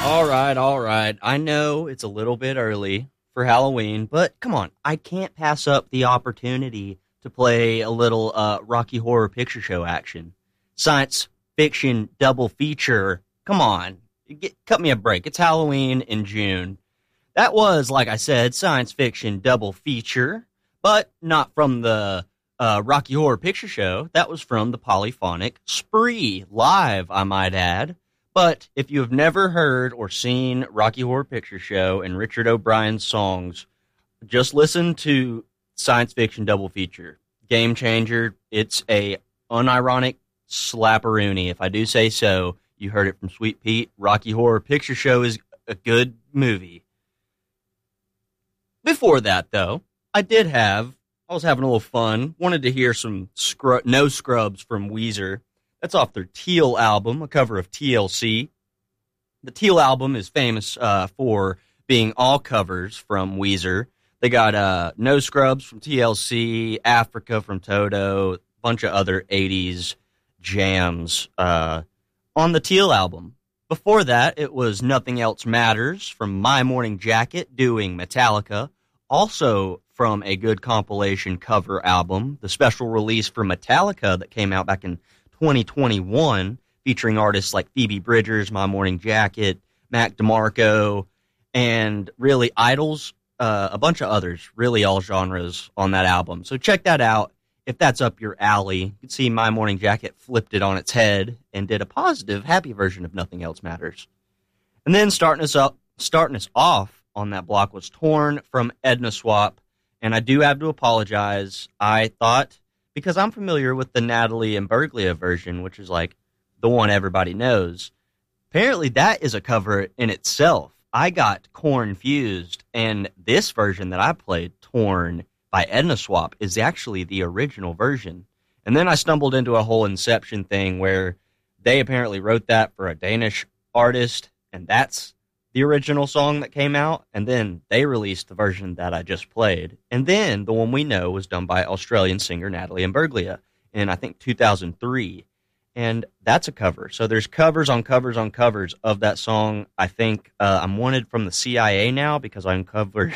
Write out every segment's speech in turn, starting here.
All right. I know it's a little bit early for Halloween, but come on. I can't pass up the opportunity to play a little Rocky Horror Picture Show action. Science fiction double feature. Come on. Cut me a break. It's Halloween in June. That was, like I said, science fiction double feature, but not from the Rocky Horror Picture Show. That was from the Polyphonic Spree, live, I might add. But if you have never heard or seen Rocky Horror Picture Show and Richard O'Brien's songs, just listen to Science Fiction Double Feature. Game changer. It's a unironic slapperoonie, if I do say so. You heard it from Sweet Pete. Rocky Horror Picture Show is a good movie. Before that, though, I was having a little fun. Wanted to hear some No Scrubs from Weezer. That's off their Teal album, a cover of TLC. The Teal album is famous for being all covers from Weezer. They got No Scrubs from TLC, Africa from Toto, a bunch of other 80s jams on the Teal album. Before that, it was Nothing Else Matters from My Morning Jacket doing Metallica, also from a good compilation cover album, the special release for Metallica that came out back in 2021, featuring artists like Phoebe Bridgers, My Morning Jacket, Mac DeMarco, and really Idols, a bunch of others, really all genres on that album. So check that out if that's up your alley. You can see My Morning Jacket flipped it on its head and did a positive, happy version of Nothing Else Matters. And then starting us off on that block was Torn from Edna Swap. And I do have to apologize. I thought, because I'm familiar with the Natalie Imbruglia version, which is like the one everybody knows, apparently that is a cover in itself. I got Korn fused, and this version that I played, Torn by Edna Swap, is actually the original version. And then I stumbled into a whole Inception thing where they apparently wrote that for a Danish artist, and that's the original song that came out, and then they released the version that I just played. And then the one we know was done by Australian singer Natalie Imbruglia in, I think, 2003. And that's a cover. So there's covers on covers on covers of that song. I think I'm wanted from the CIA now because I uncovered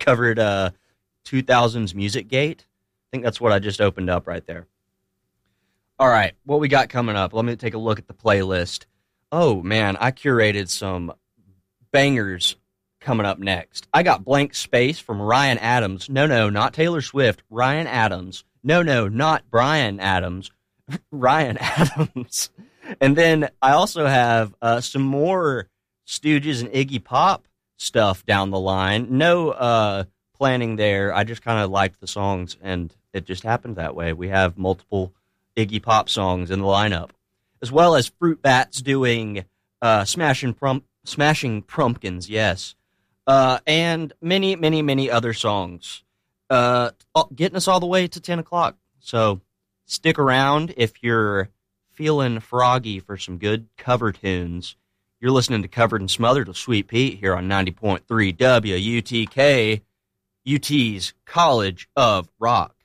2000's Music Gate. I think that's what I just opened up right there. All right, what we got coming up? Let me take a look at the playlist. Oh, man, I curated some bangers coming up next. I got Blank Space from Ryan Adams. No, not Taylor Swift. Ryan Adams. No, not Bryan Adams. Ryan Adams. And then I also have some more Stooges and Iggy Pop stuff down the line. No planning there. I just kind of liked the songs, and it just happened that way. We have multiple Iggy Pop songs in the lineup, as well as Fruit Bats doing Smashing Pumpkins, yes. And many, many, many other songs. Getting us all the way to 10 o'clock. So stick around if you're feeling froggy for some good cover tunes. You're listening to Covered and Smothered with Sweet Pete here on 90.3 WUTK, UT's College of Rock.